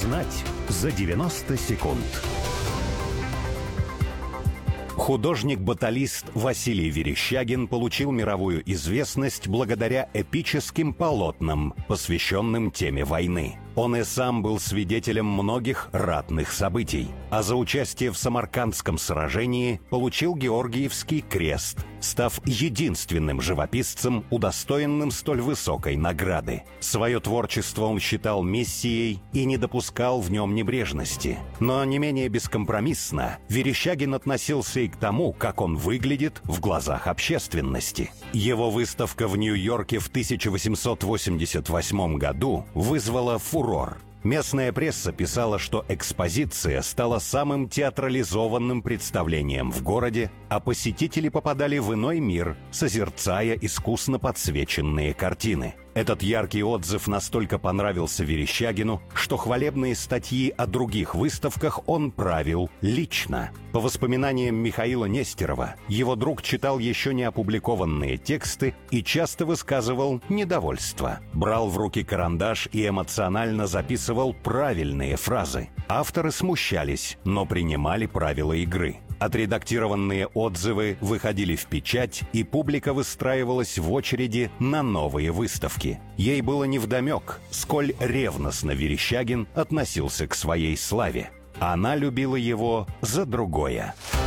Узнать за 90 секунд. Художник-баталист Василий Верещагин получил мировую известность благодаря эпическим полотнам, посвященным теме войны. Он и сам был свидетелем многих ратных событий, а за участие в Самаркандском сражении получил Георгиевский крест, став единственным живописцем, удостоенным столь высокой награды. Свое творчество он считал миссией и не допускал в нем небрежности. Но не менее бескомпромиссно Верещагин относился и к тому, как он выглядит в глазах общественности. Его выставка в Нью-Йорке в 1888 году вызвала фурор. Местная пресса писала, что экспозиция стала самым театрализованным представлением в городе, а посетители попадали в иной мир, созерцая искусно подсвеченные картины. Этот яркий отзыв настолько понравился Верещагину, что хвалебные статьи о других выставках он правил лично. По воспоминаниям Михаила Нестерова, его друг читал еще не опубликованные тексты и часто высказывал недовольство. Брал в руки карандаш и эмоционально записывал правильные фразы. Авторы смущались, но принимали правила игры. Отредактированные отзывы выходили в печать, и публика выстраивалась в очереди на новые выставки. Ей было невдомек, сколь ревностно Верещагин относился к своей славе. Она любила его за другое.